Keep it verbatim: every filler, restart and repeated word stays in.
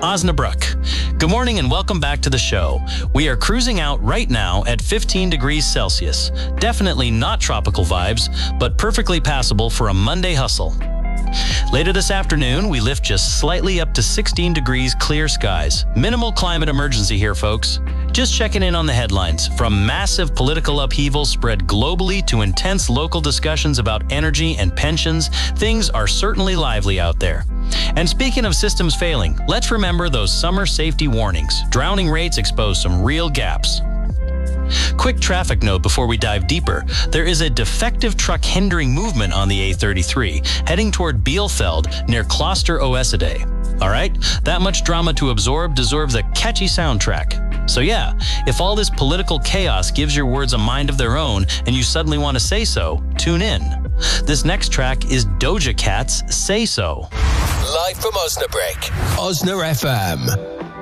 Osnabrück. Good morning and welcome back to the show. We are cruising out right now at fifteen degrees Celsius. Definitely not tropical vibes, but perfectly passable for a Monday hustle. Later this afternoon, we lift just slightly up to sixteen degrees clear skies. Minimal climate emergency here, folks. Just checking in on the headlines. From massive political upheaval spread globally to intense local discussions about energy and pensions, things are certainly lively out there. And speaking of systems failing, let's remember those summer safety warnings. Drowning rates expose some real gaps. Quick traffic note before we dive deeper. There is a defective truck hindering movement on the A thirty-three, heading toward Bielefeld near Kloster Oesede. Alright, that much drama to absorb deserves a catchy soundtrack. So yeah, if all this political chaos gives your words a mind of their own and you suddenly want to say so, tune in. This next track is Doja Cat's Say So. Live from Osnabrück, Osna F M.